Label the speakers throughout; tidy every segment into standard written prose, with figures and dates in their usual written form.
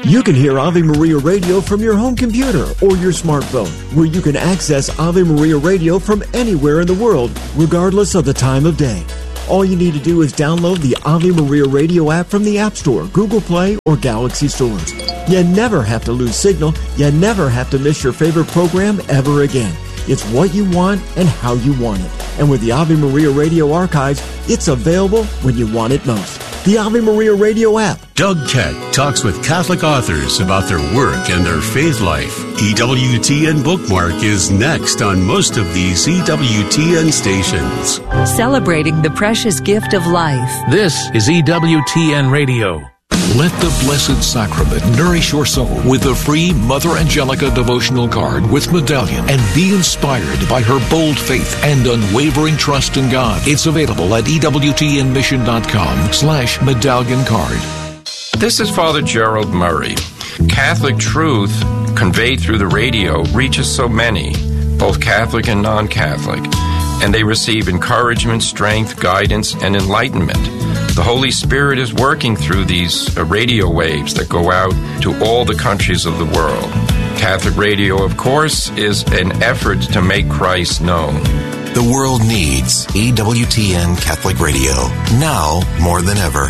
Speaker 1: You can hear Ave Maria Radio from your home computer or your smartphone, where you can access Ave Maria Radio from anywhere in the world, regardless of the time of day. All you need to do is download the Ave Maria Radio app from the App Store, Google Play, or Galaxy stores. You never have to lose signal. You never have to miss your favorite program ever again. It's what you want and how you want it. And with the Ave Maria Radio archives, it's available when you want it most. The Ave Maria Radio app.
Speaker 2: Doug Keck talks with Catholic authors about their work and their faith life. EWTN Bookmark is next on most of these EWTN stations.
Speaker 3: Celebrating the precious gift of life.
Speaker 4: This is EWTN Radio.
Speaker 5: Let the Blessed Sacrament nourish your soul with the free Mother Angelica devotional card with medallion, and be inspired by her bold faith and unwavering trust in God. It's available at EWTNmission.com/medallion card.
Speaker 6: This is Father Gerald Murray. Catholic truth conveyed through the radio reaches so many, both Catholic and non-Catholic, and they receive encouragement, strength, guidance, and enlightenment. The Holy Spirit is working through these radio waves that go out to all the countries of the world. Catholic radio, of course, is an effort to make Christ known.
Speaker 7: The world needs EWTN Catholic Radio, now more than ever.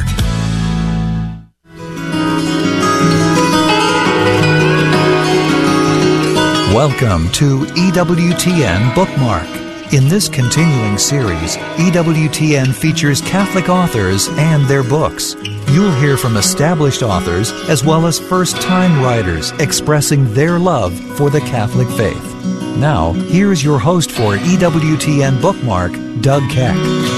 Speaker 8: Welcome to EWTN Bookmark. In this continuing series, EWTN features Catholic authors and their books. You'll hear from established authors as well as first-time writers expressing their love for the Catholic faith. Now, here's your host for EWTN Bookmark, Doug Keck.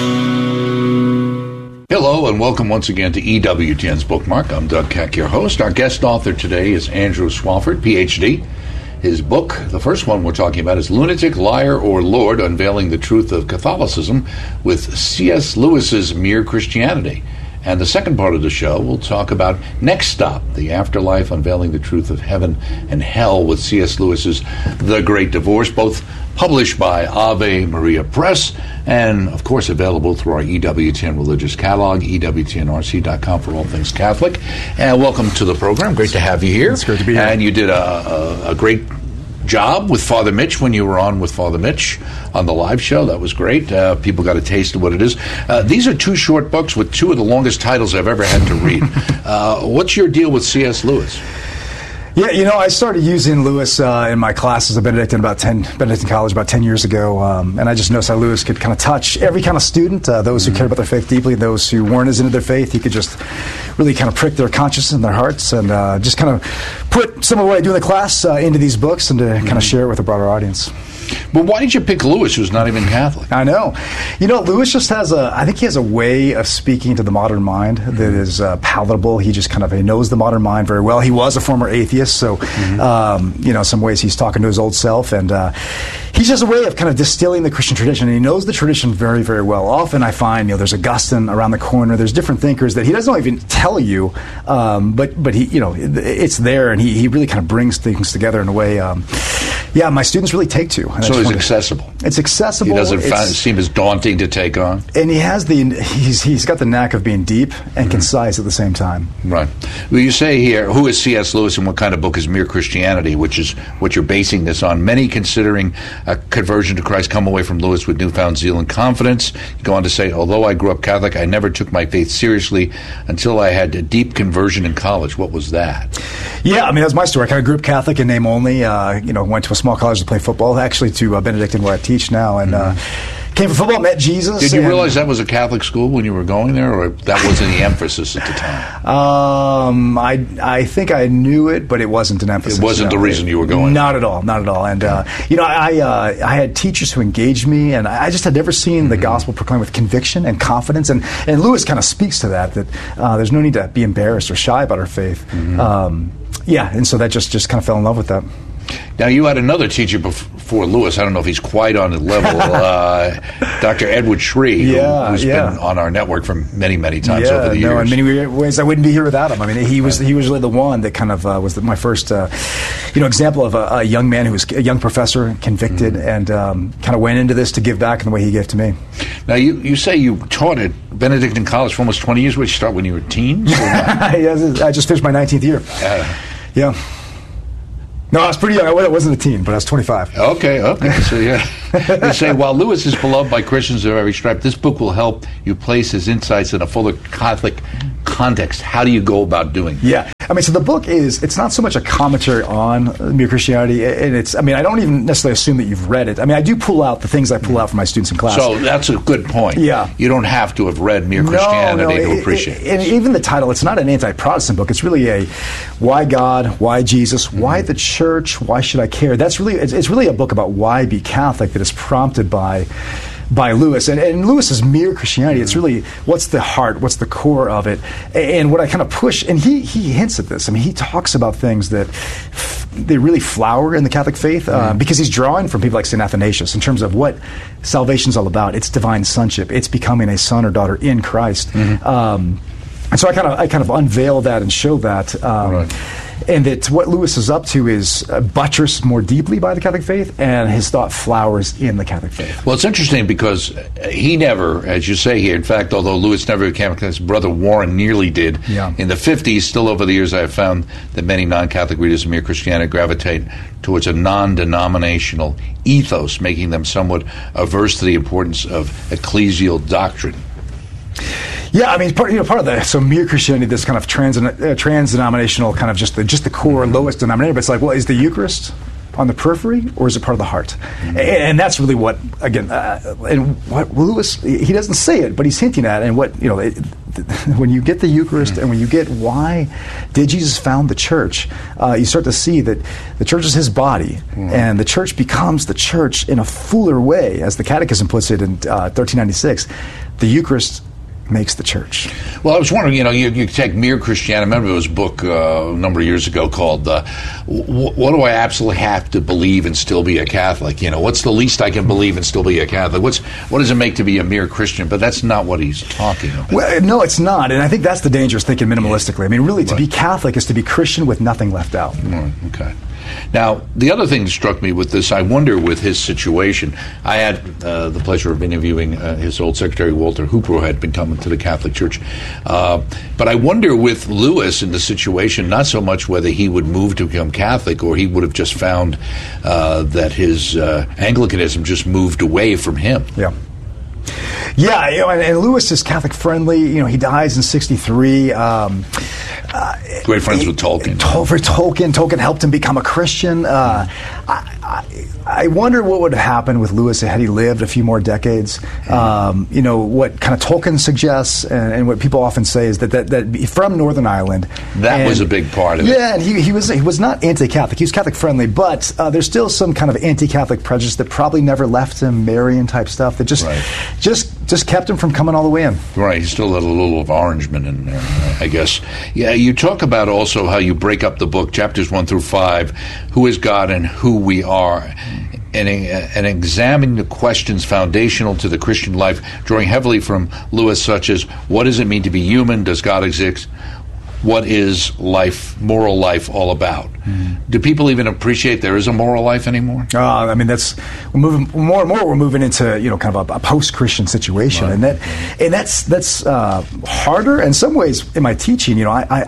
Speaker 9: Hello and welcome once again to EWTN's Bookmark. I'm Doug Keck, your host. Our guest author today is Andrew Swafford, Ph.D. His book, the first one we're talking about, is Lunatic, Liar, or Lord, Unveiling the Truth of Catholicism with C.S. Lewis's Mere Christianity. And the second part of the show, we'll talk about Next Stop, the Afterlife, Unveiling the Truth of Heaven and Hell with C.S. Lewis's The Great Divorce, both published by Ave Maria Press and, of course, available through our EWTN Religious Catalog, EWTNRC.com for all things Catholic. And welcome to the program. Great to have you here.
Speaker 10: It's great to be here.
Speaker 9: And you did a great job with Father Mitch when you were on with Father Mitch on the live show. That was great. People got a taste of what it is. These are two short books with two of the longest titles I've ever had to read. What's your deal with C.S. Lewis?
Speaker 10: Yeah, you know, I started using Lewis in my classes at Benedictine College about 10 years ago, and I just noticed how Lewis could kind of touch every kind of student, those who cared about their faith deeply, those who weren't as into their faith. He could just really kind of prick their conscience and their hearts, and just kind of put some of what I do in the class into these books and to kind of share it with a broader audience.
Speaker 9: But why did you pick Lewis, who's not even Catholic?
Speaker 10: I know. You know, Lewis just has I think he has a way of speaking to the modern mind that is palatable. He just kind of he knows the modern mind very well. He was a former atheist, so, you know, in some ways he's talking to his old self, and he just has a way of kind of distilling the Christian tradition, and he knows the tradition very, very well. Often I find, you know, there's Augustine around the corner, there's different thinkers that he doesn't even tell you, but he, you know, it's there, and he really kind of brings things together in a way, yeah, my students really take to.
Speaker 9: So it's accessible.
Speaker 10: It's accessible.
Speaker 9: He doesn't seem as daunting to take on.
Speaker 10: And he has he's got the knack of being deep and concise at the same time.
Speaker 9: Right. Well, you say here, who is C.S. Lewis and what kind of book is Mere Christianity, which is what you're basing this on. Many considering a conversion to Christ come away from Lewis with newfound zeal and confidence. You go on to say, although I grew up Catholic, I never took my faith seriously until I had a deep conversion in college. What was that?
Speaker 10: Yeah, I mean, that's my story. I kind of grew up Catholic in name only. You know, went to a small college to play football, actually to Benedictine where I teach now, and came for football, met Jesus.
Speaker 9: Did you realize that was a Catholic school when you were going there, or that wasn't the emphasis at the time?
Speaker 10: I think I knew it, but it wasn't an emphasis.
Speaker 9: It wasn't the reason you were going?
Speaker 10: Not at all, not at all. And, you know, I had teachers who engaged me, and I just had never seen the gospel proclaimed with conviction and confidence, and Lewis kind of speaks to that there's no need to be embarrassed or shy about our faith. Yeah, and so that just kind of fell in love with that.
Speaker 9: Now, you had another teacher before Lewis. I don't know if he's quite on the level. Dr. Edward Shree, who's been on our network for many, many times over the years.
Speaker 10: No, in many ways, I wouldn't be here without him. I mean, he was really the one that kind of was my first, you know, example of a young man who was a young professor, convicted, and kind of went into this to give back in the way he gave to me.
Speaker 9: Now, you say you taught at Benedictine College for almost 20 years. Did you start when you were teens?
Speaker 10: I just finished my 19th year. Yeah. No, I was pretty young. I wasn't a teen, but I was 25.
Speaker 9: Okay. So, yeah. They say, while Lewis is beloved by Christians of every stripe, this book will help you place his insights in a fuller Catholic context. How do you go about doing that?
Speaker 10: Yeah. I mean, so the book it's not so much a commentary on Mere Christianity, and I don't even necessarily assume that you've read it. I mean, I do pull out the things I pull out for my students in class.
Speaker 9: So that's a good point.
Speaker 10: Yeah.
Speaker 9: You don't have to have read Mere Christianity to appreciate it.
Speaker 10: And even the title, it's not an anti-Protestant book. It's really a why God, why Jesus, why the church, why should I care? That's really, it's really a book about why be Catholic that is prompted by Lewis. And Lewis's Mere Christianity, it's really what's the heart, what's the core of it. And what I kind of push, and he hints at this. I mean, he talks about things that they really flower in the Catholic faith because he's drawing from people like St. Athanasius in terms of what salvation's all about. It's divine sonship. It's becoming a son or daughter in Christ. And so I kind of unveil that and show that. And that what Lewis is up to is buttressed more deeply by the Catholic faith, and his thought flowers in the Catholic faith.
Speaker 9: Well, it's interesting because he never, as you say here, in fact, although Lewis never became Catholic, his brother Warren nearly did.
Speaker 10: Yeah.
Speaker 9: In the 50s, still over the years, I have found that many non-Catholic readers of Mere Christianity gravitate towards a non-denominational ethos, making them somewhat averse to the importance of ecclesial doctrine.
Speaker 10: Yeah, I mean, part of the Mere Christianity, this kind of trans-denominational kind of just the core lowest denominator. But it's like, well, is the Eucharist on the periphery, or is it part of the heart? And that's really what, again, and what Lewis, he doesn't say it, but he's hinting at, and what, when you get the Eucharist and when you get why did Jesus found the church, you start to see that the church is his body, and the church becomes the church in a fuller way, as the Catechism puts it in 1396. The Eucharist makes the church.
Speaker 9: Well, I was wondering, you take Mere Christianity. I remember there was a book a number of years ago called What Do I Absolutely Have to Believe and Still Be a Catholic? What's the least I can believe and still be a Catholic? What does it make to be a mere Christian? But that's not what he's talking about.
Speaker 10: Well, no, it's not. And I think that's the dangerous thinking minimalistically. I mean, really, to be Catholic is to be Christian with nothing left out.
Speaker 9: Okay. Now, the other thing that struck me with this, I wonder with his situation, I had the pleasure of interviewing his old secretary, Walter Hooper, who had been coming to the Catholic Church. But I wonder with Lewis in the situation, not so much whether he would move to become Catholic or he would have just found that his Anglicanism just moved away from him.
Speaker 10: Yeah. Yeah, and Lewis is Catholic friendly. He dies in 1963.
Speaker 9: Great friends with Tolkien.
Speaker 10: Tolkien helped him become a Christian. I wonder what would have happened with Lewis had he lived a few more decades. What kind of Tolkien suggests, and what people often say is that from Northern Ireland.
Speaker 9: That was a big part of it.
Speaker 10: Yeah, and he was not anti-Catholic. He was Catholic friendly, but there's still some kind of anti-Catholic prejudice that probably never left him, Marian type stuff that just kept him from coming all the way in.
Speaker 9: Right, he still had a little of Orangeman in there, I guess. Yeah, you talk about also how you break up the book, chapters 1 through 5, who is God and who we are, and examining the questions foundational to the Christian life, drawing heavily from Lewis, such as, what does it mean to be human? Does God exist? What is life, moral life, all about? Do people even appreciate there is a moral life anymore?
Speaker 10: I mean, we're moving more and more. We're moving into kind of a post-Christian situation, right. and that's harder in some ways. In my teaching,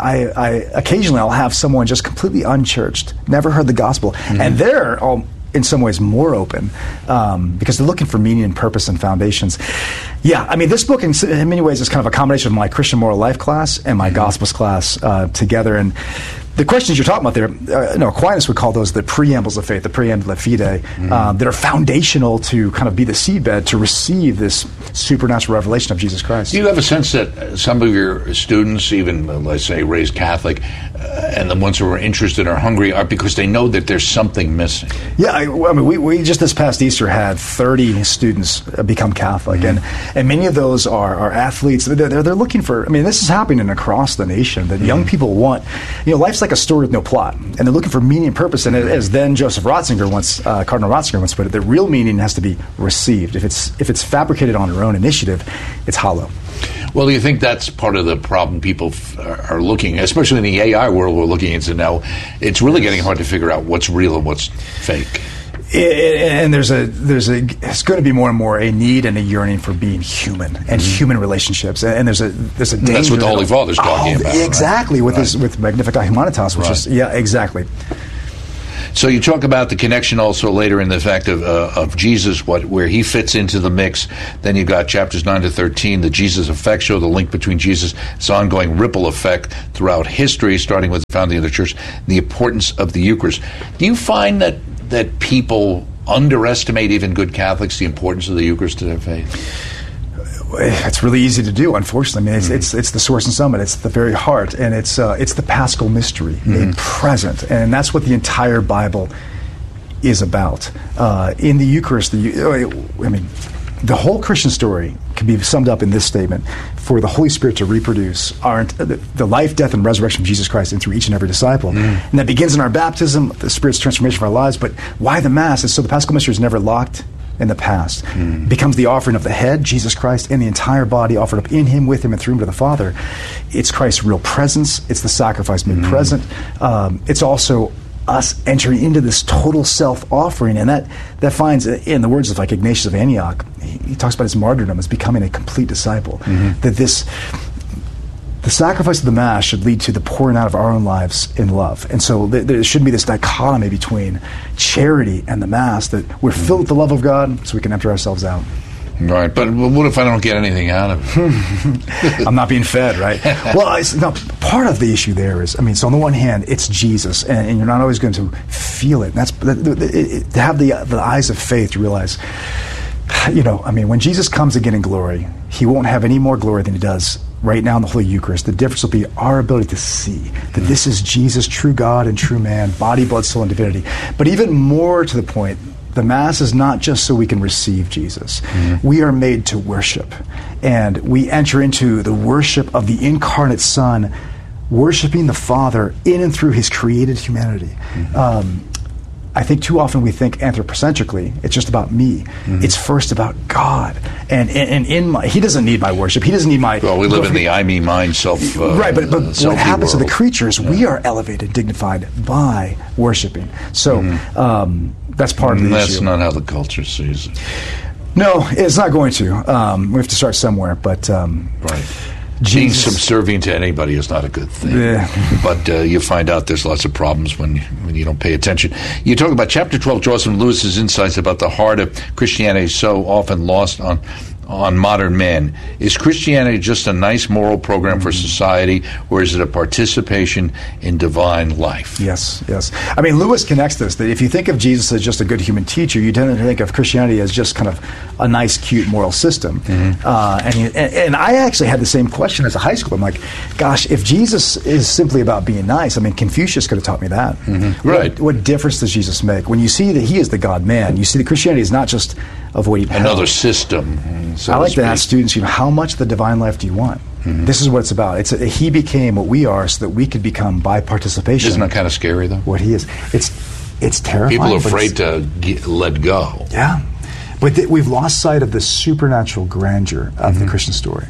Speaker 10: I occasionally I'll have someone just completely unchurched, never heard the gospel, and they're all in some ways more open because they're looking for meaning and purpose and foundations. Yeah, I mean, this book in many ways is kind of a combination of my Christian moral life class and my Gospels class together. And the questions you're talking about there, Aquinas would call those the preambles of faith, the preambula fide, that are foundational to kind of be the seedbed to receive this supernatural revelation of Jesus Christ.
Speaker 9: Do you have a sense that some of your students, even, let's say, raised Catholic, and the ones who are interested or hungry are because they know that there's something missing?
Speaker 10: Yeah, I mean, we just this past Easter had 30 students become Catholic, and many of those are athletes. They're looking for, I mean, this is happening across the nation, that young people want, life's like a story with no plot, and they're looking for meaning and purpose, and as then Joseph Ratzinger Cardinal Ratzinger once put it, the real meaning has to be received. If it's fabricated on their own initiative, it's hollow.
Speaker 9: Well, do you think that's part of the problem people are looking, especially in the AI world we're looking into now? It's really getting hard to figure out what's real and what's fake.
Speaker 10: And there's going to be more and more a need and a yearning for being human and human relationships. And there's a danger.
Speaker 9: That's what the Holy Father's talking about.
Speaker 10: Exactly, right? With Magnificat Humanitas, which is exactly.
Speaker 9: So you talk about the connection also later in the fact of Jesus, where he fits into the mix. Then you've got chapters 9 to 13, the Jesus effect show, the link between Jesus, its ongoing ripple effect throughout history, starting with the founding of the church, the importance of the Eucharist. Do you find that people underestimate, even good Catholics, the importance of the Eucharist to their faith?
Speaker 10: It's really easy to do, unfortunately. I mean, it's the source and summit. It's the very heart, and it's the Paschal mystery made present, and that's what the entire Bible is about. In the Eucharist, the whole Christian story can be summed up in this statement: for the Holy Spirit to reproduce the life, death, and resurrection of Jesus Christ in through each and every disciple. And that begins in our baptism, the Spirit's transformation of our lives. But why the Mass? Is so the Paschal mystery is never locked in the past. It becomes the offering of the head, Jesus Christ, and the entire body offered up in him, with him, and through him to the Father. It's Christ's real presence. It's the sacrifice made present. It's also us entering into this total self-offering, and that finds, in the words of like Ignatius of Antioch, he talks about his martyrdom as becoming a complete disciple. That the sacrifice of the Mass should lead to the pouring out of our own lives in love. And so there shouldn't be this dichotomy between charity and the Mass, that we're filled with the love of God so we can empty ourselves out.
Speaker 9: Right, but what if I don't get anything out of it?
Speaker 10: I'm not being fed, right? Well, part of the issue there is, so on the one hand, it's Jesus, and you're not always going to feel it. That's to have the eyes of faith to realize, when Jesus comes again in glory, he won't have any more glory than he does right now in the Holy Eucharist. The difference will be our ability to see that this is Jesus, true God and true man, body, blood, soul, and divinity. But even more to the point, the Mass is not just so we can receive Jesus. We are made to worship. And we enter into the worship of the incarnate Son, worshiping the Father in and through his created humanity. I think too often we think anthropocentrically, it's just about me. It's first about God. And he doesn't need my worship. He doesn't need my...
Speaker 9: Well, we live in the I, me, mine, self...
Speaker 10: right, but what happens to the creatures, we are elevated, dignified by worshiping. So that's part of the issue.
Speaker 9: That's not how the culture sees it.
Speaker 10: No, it's not going to. We have to start somewhere, but...
Speaker 9: right. Being subservient to anybody is not a good thing. But you find out there's lots of problems when you don't pay attention. You talk about Chapter 12 draws from Lewis's insights about the heart of Christianity so often lost on modern man. Is Christianity just a nice moral program for society, or is it a participation in divine life?
Speaker 10: Yes. Lewis connects this, that if you think of Jesus as just a good human teacher, you tend to think of Christianity as just kind of a nice, cute moral system. And I actually had the same question as a high schooler. I'm like, gosh, if Jesus is simply about being nice, Confucius could have taught me that.
Speaker 9: Right.
Speaker 10: What difference does Jesus make? When you see that he is the God-man, you see that Christianity is not just avoiding
Speaker 9: another system. So
Speaker 10: I like to ask students, how much of the divine life do you want? This is what it's about. He became what we are so that we could become by participation.
Speaker 9: Isn't that kind of scary, though?
Speaker 10: What he is. It's terrifying.
Speaker 9: People are afraid to let go.
Speaker 10: Yeah. But we've lost sight of the supernatural grandeur of the Christian story.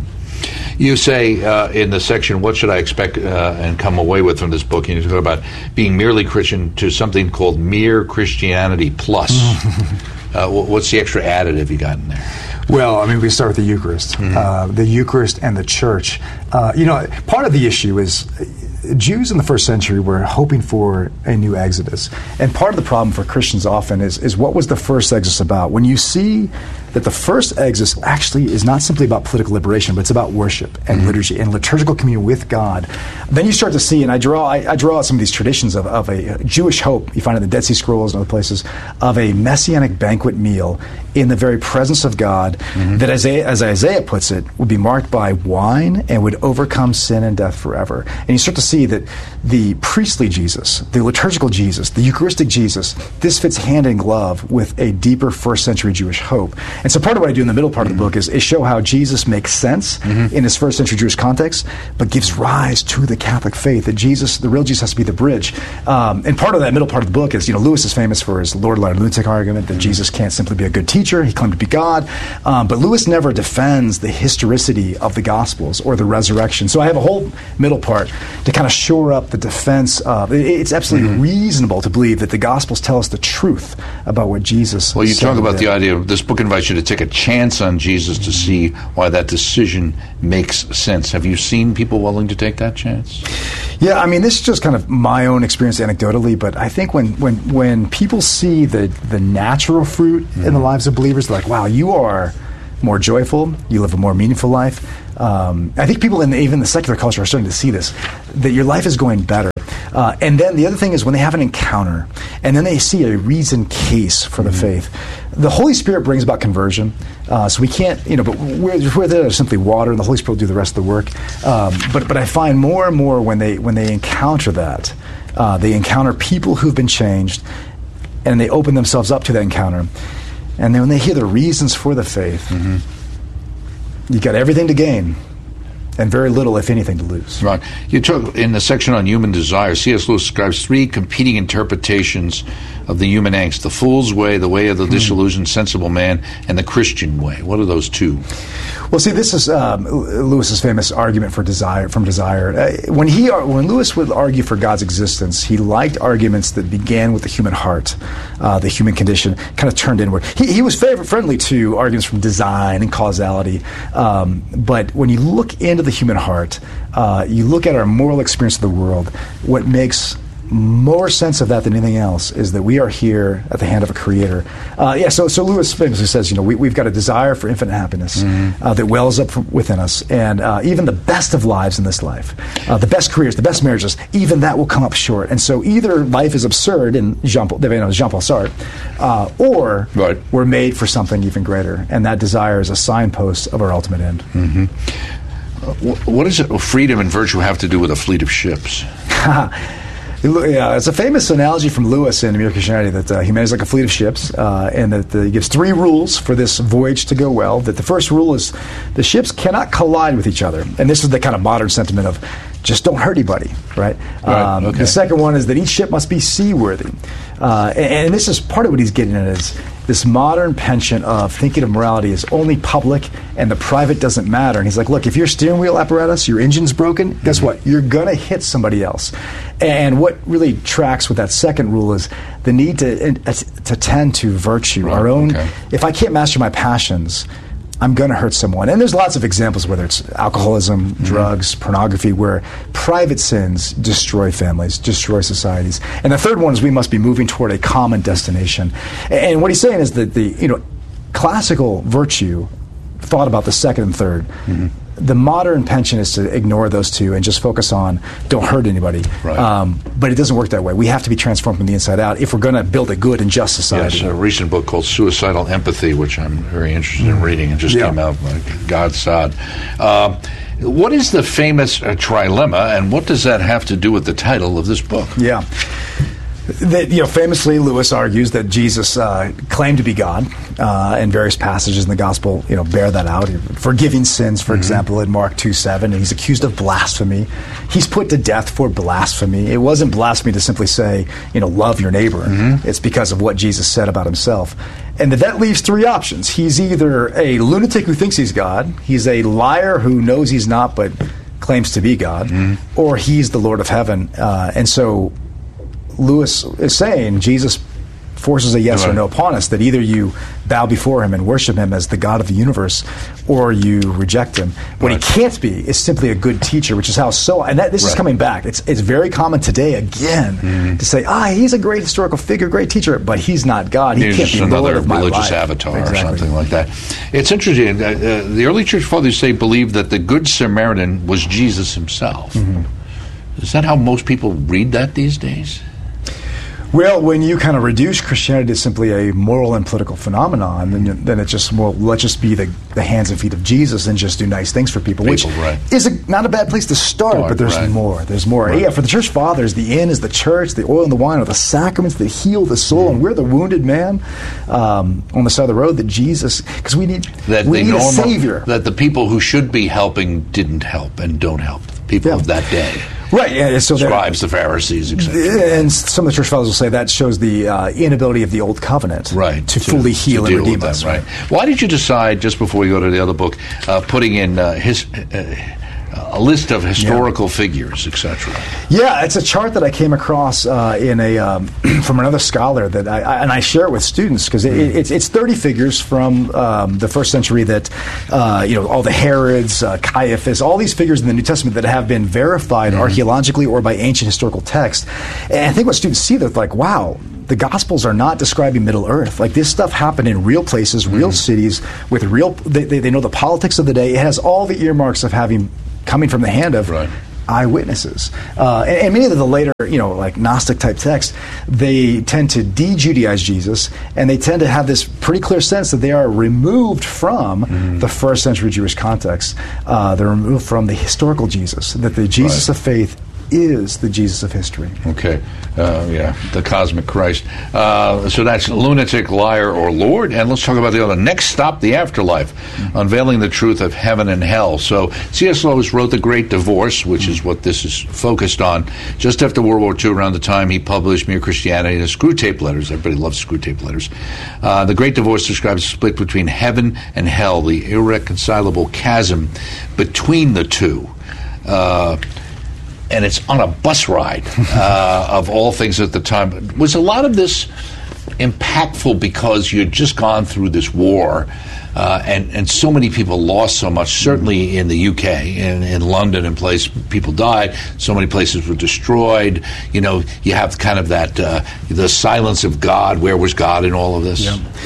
Speaker 9: You say in the section, what should I expect and come away with from this book? You talk about being merely Christian to something called Mere Christianity Plus. What's the extra additive you got in there?
Speaker 10: Well, we start with the Eucharist. The Eucharist and the Church. Part of the issue is Jews in the first century were hoping for a new Exodus. And part of the problem for Christians often is what was the first Exodus about? When you see that the first Exodus actually is not simply about political liberation, but it's about worship and liturgy and liturgical communion with God, then you start to see, and I draw out some of these traditions of a Jewish hope, you find in the Dead Sea Scrolls and other places, of a messianic banquet meal in the very presence of God that, as Isaiah puts it, would be marked by wine and would overcome sin and death forever. And you start to see that the priestly Jesus, the liturgical Jesus, the Eucharistic Jesus, this fits hand in glove with a deeper first century Jewish hope. And And so part of what I do in the middle part of the book is show how Jesus makes sense in his first century Jewish context, but gives rise to the Catholic faith, that Jesus, the real Jesus, has to be the bridge. And part of that middle part of the book is, Lewis is famous for his Lord, Liar, Lunatic argument, that Jesus can't simply be a good teacher. He claimed to be God. But Lewis never defends the historicity of the Gospels or the resurrection. So I have a whole middle part to kind of shore up the defense of, it's absolutely reasonable to believe that the Gospels tell us the truth about what Jesus
Speaker 9: Well, you
Speaker 10: said
Speaker 9: talk about
Speaker 10: there.
Speaker 9: the idea of this book invites you to take a chance on Jesus to see why that decision makes sense. Have you seen people willing to take that chance?
Speaker 10: Yeah, I mean, this is just kind of my own experience anecdotally, but I think when people see the natural fruit in the lives of believers, they're like, wow, you are more joyful, you live a more meaningful life. I think people in even the secular culture are starting to see this, that your life is going better. And then the other thing is when they have an encounter and then they see a reasoned case for the faith, the Holy Spirit brings about conversion. So we can't, but we're there to simply water, and the Holy Spirit will do the rest of the work. But I find more and more when they encounter that, they encounter people who've been changed, and they open themselves up to that encounter. And then when they hear the reasons for the faith, you got everything to gain and very little, if anything, to lose.
Speaker 9: Right. You took in the section on human desire, C.S. Lewis describes three competing interpretations of the human angst: the fool's way, the way of the disillusioned, sensible man, and the Christian way. What are those two?
Speaker 10: Well, see, this is Lewis's famous argument for desire. When Lewis would argue for God's existence, he liked arguments that began with the human heart, the human condition, kind of turned inward. He was friendly to arguments from design and causality, but when you look into the human heart, you look at our moral experience of the world, what makes more sense of that than anything else is that we are here at the hand of a creator. So Lewis famously says, we've got a desire for infinite happiness that wells up from within us, and even the best of lives in this life, the best careers, the best marriages, even that will come up short. And so either life is absurd in Jean-Paul Sartre, or we're made for something even greater, and that desire is a signpost of our ultimate end.
Speaker 9: What does freedom and virtue have to do with a fleet of ships?
Speaker 10: Yeah, it's a famous analogy from Lewis in Mere Christianity that humanity is like a fleet of ships, and that he gives three rules for this voyage to go well. That the first rule is the ships cannot collide with each other, and this is the kind of modern sentiment of just don't hurt anybody, right? The second one is that each ship must be seaworthy, and this is part of what he's getting at is this modern penchant of thinking of morality as only public and the private doesn't matter. And he's like, look, if your steering wheel apparatus, your engine's broken, guess what? You're going to hit somebody else. And what really tracks with that second rule is the need to tend to virtue, our own. If I can't master my passions, I'm going to hurt someone. And there's lots of examples, whether it's alcoholism, drugs, pornography, where private sins destroy families, destroy societies. And the third one is we must be moving toward a common destination. And what he's saying is that the classical virtue thought about the second and third. The modern penchant is to ignore those two and just focus on don't hurt anybody. But it doesn't work that way. We have to be transformed from the inside out if we're going to build a good and just society.
Speaker 9: Yes, a recent book called Suicidal Empathy, which I'm very interested in reading, and just came out by God Saad. What is the famous trilemma, and what does that have to do with the title of this book?
Speaker 10: Yeah. Famously, Lewis argues that Jesus claimed to be God, and various passages in the gospel, bear that out. Forgiving sins, for example, in Mark 2:7, and he's accused of blasphemy. He's put to death for blasphemy. It wasn't blasphemy to simply say, love your neighbor. It's because of what Jesus said about himself. And that leaves three options. He's either a lunatic who thinks he's God, he's a liar who knows he's not but claims to be God, or he's the Lord of heaven. And so Lewis is saying Jesus forces a yes or no upon us, that either you bow before him and worship him as the God of the universe, or you reject him. What he can't be is simply a good teacher, which is how this is coming back. It's very common today again to say, he's a great historical figure, great teacher, but he's not God. He can't be
Speaker 9: another
Speaker 10: Lord of my
Speaker 9: religious
Speaker 10: life.
Speaker 9: avatar or something like that. It's interesting. The early church fathers believed that the Good Samaritan was Jesus himself. Is that how most people read that these days?
Speaker 10: Well, when you kind of reduce Christianity to simply a moral and political phenomenon, then it's just, well, let's just be the hands and feet of Jesus and just do nice things for people, which is not a bad place to start, but there's more. There's more.
Speaker 9: Right.
Speaker 10: Yeah, for the church fathers, the inn is the church, the oil and the wine are the sacraments that heal the soul, and we're the wounded man on the side of the road that Jesus, because we need a Savior.
Speaker 9: That the people who should be helping didn't help and don't help. People of that day.
Speaker 10: Right, yeah, so
Speaker 9: scribes, the Pharisees, etc.
Speaker 10: And some of the church fathers will say that shows the inability of the old covenant to fully heal and redeem us.
Speaker 9: Right. Why did you decide, just before we go to the other book, putting in a list of historical figures, etc.?
Speaker 10: Yeah, it's a chart that I came across in a from another scholar that I share it with students because it's 30 figures from the first century that all the Herods, Caiaphas, all these figures in the New Testament that have been verified archaeologically or by ancient historical text. And I think what students see, they're like, wow, the Gospels are not describing Middle Earth. Like, this stuff happened in real places, real cities, with real. They know the politics of the day. It has all the earmarks of coming from the hand of eyewitnesses. And many of the later, like Gnostic type texts, they tend to de-Judaize Jesus, and they tend to have this pretty clear sense that they are removed from the first century Jewish context. They're removed from the historical Jesus, that the Jesus of faith is the Jesus of history.
Speaker 9: Okay. The cosmic Christ. So that's Lunatic, Liar, or Lord. And let's talk about the other. Next Stop, the Afterlife, Unveiling the Truth of Heaven and Hell. So C.S. Lewis wrote The Great Divorce, which is what this is focused on. Just after World War II, around the time he published Mere Christianity, the Screwtape Letters. Everybody loves Screwtape Letters. The Great Divorce describes a split between heaven and hell, the irreconcilable chasm between the two. And it's on a bus ride, of all things at the time. Was a lot of this impactful because you'd just gone through this war, and so many people lost so much, certainly in the UK, in London and people died, so many places were destroyed. You have kind of that, the silence of God, where was God in all of this?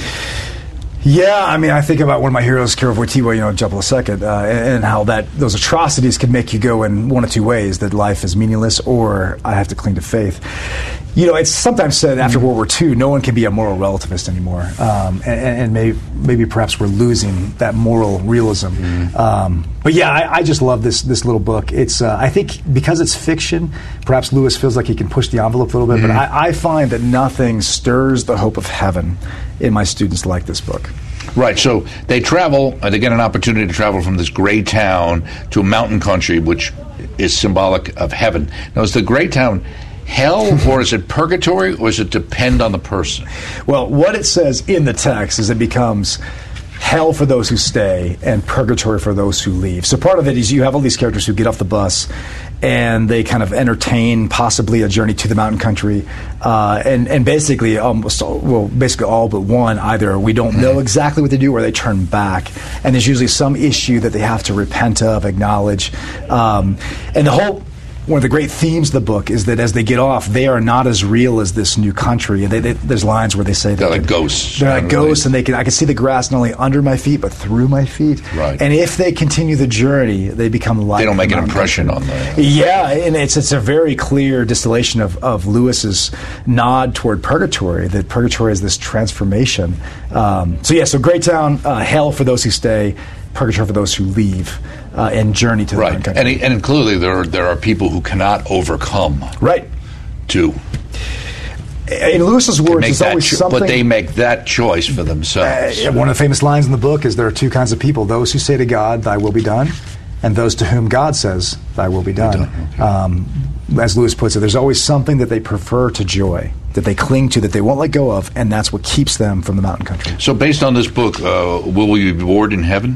Speaker 10: Yeah, I mean, I think about one of my heroes, Karol Wojtyła, Jump a Second, and how those atrocities can make you go in one of two ways, that life is meaningless or I have to cling to faith. It's sometimes said after World War II, no one can be a moral relativist anymore, and maybe perhaps we're losing that moral realism. But yeah, I just love this little book. It's I think because it's fiction, perhaps Lewis feels like he can push the envelope a little bit, but I find that nothing stirs the hope of heaven in my students like this book.
Speaker 9: Right, so they travel, they get an opportunity to travel from this gray town to a mountain country, which is symbolic of heaven. Now, is the gray town hell, or is it purgatory, or does it depend on the person?
Speaker 10: Well, what it says in the text is it becomes hell for those who stay and purgatory for those who leave. So part of it is you have all these characters who get off the bus and they kind of entertain possibly a journey to the mountain country, and basically basically all but one, either we don't know exactly what they do or they turn back, and there's usually some issue that they have to repent of, acknowledge, and the whole one of the great themes of the book is that as they get off, they are not as real as this new country. And there's lines where they say
Speaker 9: they're like ghosts.
Speaker 10: They're like ghosts, and I can see the grass not only under my feet but through my feet.
Speaker 9: Right.
Speaker 10: And if they continue the journey, they become like.
Speaker 9: They don't make an impression on them.
Speaker 10: Yeah, and it's a very clear distillation of Lewis's nod toward purgatory. That purgatory is this transformation. So Great Town, hell for those who stay, purgatory for those who leave, and journey to the
Speaker 9: right.
Speaker 10: country.
Speaker 9: And clearly there are people who cannot overcome.
Speaker 10: Right. In Lewis's words, there's always something.
Speaker 9: But they make that choice for themselves.
Speaker 10: One of the famous lines in the book is there are two kinds of people: those who say to God, "Thy will be done," and those to whom God says, "Thy will be done." Okay. As Lewis puts it, there's always something that they prefer to joy, that they cling to, that they won't let go of, and that's what keeps them from the mountain country.
Speaker 9: So, based on this book, will we be rewarded in heaven?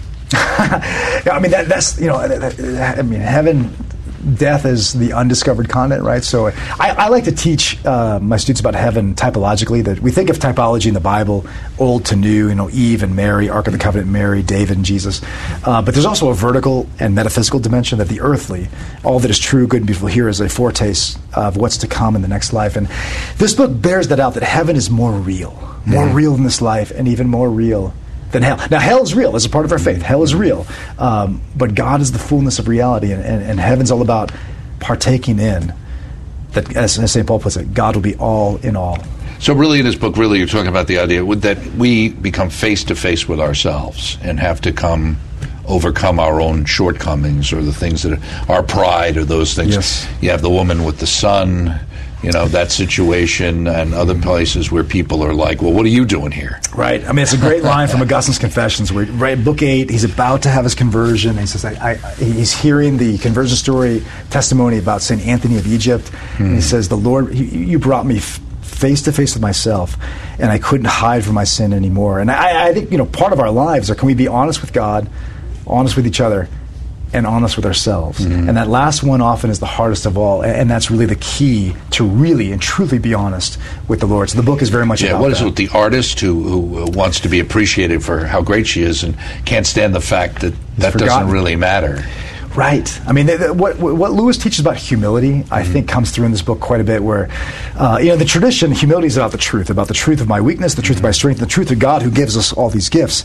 Speaker 10: I mean, that's heaven, death is the undiscovered continent, right? So I like to teach my students about heaven typologically, that we think of typology in the Bible, old to new, Eve and Mary, Ark of the Covenant, Mary, David and Jesus. But there's also a vertical and metaphysical dimension, that the earthly, all that is true, good, and beautiful here, is a foretaste of what's to come in the next life. And this book bears that out, that heaven is more real than this life, and even more real than hell. Now, hell is real. It's a part of our faith. Hell is real. But God is the fullness of reality, and heaven's all about partaking in that, as St. Paul puts it, God will be all in all.
Speaker 9: So really in this book, really you're talking about the idea that we become face-to-face with ourselves and have to overcome our own shortcomings or the things that our pride or those things.
Speaker 10: Yes.
Speaker 9: You have the woman with the son, that situation, and other places where people are like, well, what are you doing here?
Speaker 10: Right. I mean, it's a great line from Augustine's Confessions, where, right, Book 8, he's about to have his conversion, and he says, he's hearing the conversion story, testimony about St. Anthony of Egypt, and he says, the Lord, you brought me face to face with myself, and I couldn't hide from my sin anymore. And I think, part of our lives are, can we be honest with God, honest with each other, and honest with ourselves? And that last one often is the hardest of all, and that's really the key to really and truly be honest with the Lord. So the book is very much about
Speaker 9: what is
Speaker 10: that.
Speaker 9: it with the artist who wants to be appreciated for how great she is and can't stand the fact that doesn't really matter?
Speaker 10: Right. I mean, what Lewis teaches about humility, I think, comes through in this book quite a bit, where, the tradition, humility is about the truth of my weakness, the truth of my strength, the truth of God who gives us all these gifts.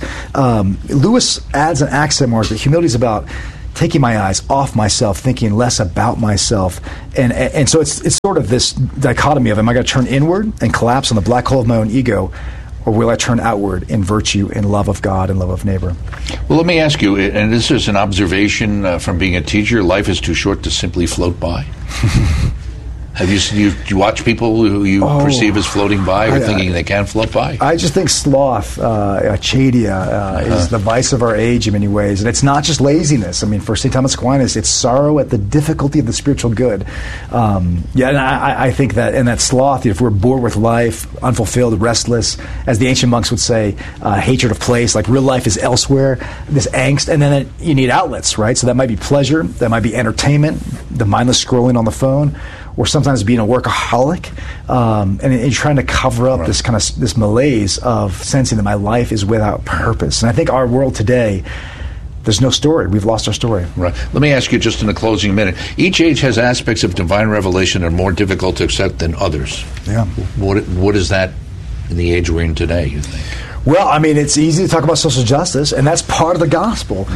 Speaker 10: Lewis adds an accent mark that humility is about taking my eyes off myself, thinking less about myself. And so it's sort of this dichotomy of, am I going to turn inward and collapse on the black hole of my own ego, or will I turn outward in virtue, in love of God and love of neighbor?
Speaker 9: Well, let me ask you, and this is an observation from being a teacher, life is too short to simply float by. Have you watch people who you perceive as floating by or thinking they can float by?
Speaker 10: I just think sloth, acedia, is the vice of our age in many ways. And it's not just laziness. I mean, for St. Thomas Aquinas, it's sorrow at the difficulty of the spiritual good. And I think that in that sloth, if we're bored with life, unfulfilled, restless, as the ancient monks would say, hatred of place, like real life is elsewhere, this angst, and then you need outlets, right? So that might be pleasure, that might be entertainment, the mindless scrolling on the phone, or sometimes being a workaholic, and you're trying to cover up this kind of this malaise of sensing that my life is without purpose. And I think our world today, there's no story. We've lost our story.
Speaker 9: Right. Let me ask you just in the closing minute. Each age has aspects of divine revelation that are more difficult to accept than others.
Speaker 10: Yeah.
Speaker 9: What is that in the age we're in today, you think?
Speaker 10: Well, I mean, it's easy to talk about social justice, and that's part of the gospel.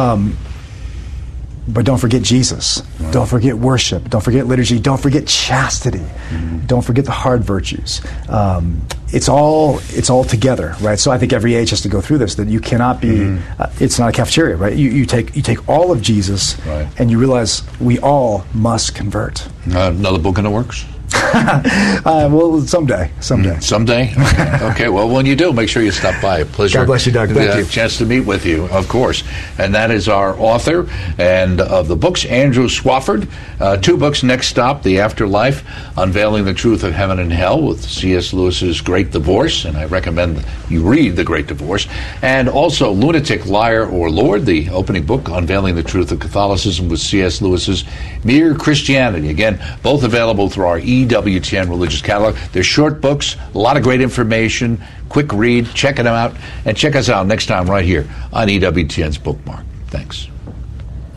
Speaker 10: But don't forget Jesus. Right. Don't forget worship. Don't forget liturgy. Don't forget chastity. Don't forget the hard virtues. It's all together, right? So I think every age has to go through this. That you cannot be. It's not a cafeteria, right? You take all of Jesus,
Speaker 9: right,
Speaker 10: and you realize we all must convert.
Speaker 9: Another book in the works?
Speaker 10: Well, someday.
Speaker 9: Someday? Okay, well, when you do, make sure you stop by. A pleasure.
Speaker 10: God bless you, Doug. Thank you.
Speaker 9: Chance to meet with you, of course. And that is our author and of the books, Andrew Swafford. 2 books, Next Stop, The Afterlife, Unveiling the Truth of Heaven and Hell with C.S. Lewis's Great Divorce, and I recommend you read The Great Divorce. And also Lunatic, Liar, or Lord, the opening book, Unveiling the Truth of Catholicism with C.S. Lewis's Mere Christianity. Again, both available through our EWTN Religious Catalog. They're short books, a lot of great information, quick read. Check them out, and check us out next time right here on EWTN's Bookmark. Thanks.